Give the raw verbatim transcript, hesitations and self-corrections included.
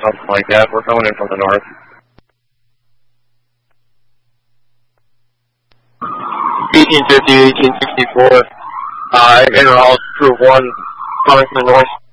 something like that. We're coming in from the north. eighteen fifty, eighteen sixty-four. Uh, Interall, Proof one, coming from the north.